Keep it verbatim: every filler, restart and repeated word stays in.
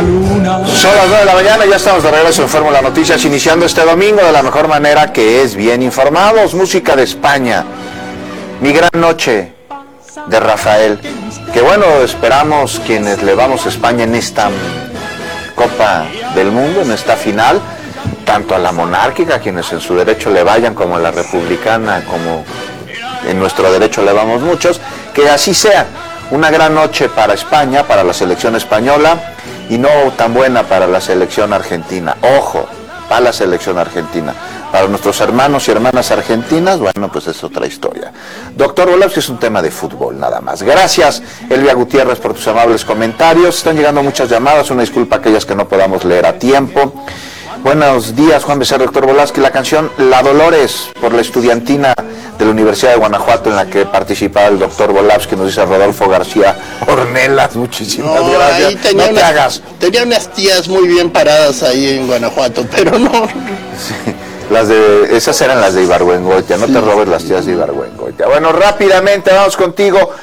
luna. Son las nueve de la mañana, ya estamos de regreso en Fórmula Noticias, iniciando este domingo de la mejor manera, que es bien informados. Música de España, Mi Gran Noche, de Rafael. Que bueno, esperamos quienes le vamos a España en esta Copa del Mundo, en esta final, tanto a la monárquica, quienes en su derecho le vayan, como a la republicana, como en nuestro derecho le vamos muchos, que así sea. Una gran noche para España, para la selección española, y no tan buena para la selección argentina. Ojo, para la selección argentina. Para nuestros hermanos y hermanas argentinas, bueno, pues es otra historia. Doctor Volapsky, es un tema de fútbol, nada más. Gracias, Elvia Gutiérrez, por tus amables comentarios. Están llegando muchas llamadas, una disculpa a aquellas que no podamos leer a tiempo. Buenos días, Juan Becerra, doctor Volapsky. La canción La Dolores, por la estudiantina de la Universidad de Guanajuato, en la que participaba el doctor Volapsky, nos dice Rodolfo García Ornelas. Muchísimas no, gracias. Ahí tenía no unas, te hagas. Tenía unas tías muy bien paradas ahí en Guanajuato, pero no. Sí, las de, esas eran las de Ibargüengoitia, no sí, te robes las tías de Ibargüengoitia. Bueno, rápidamente vamos contigo.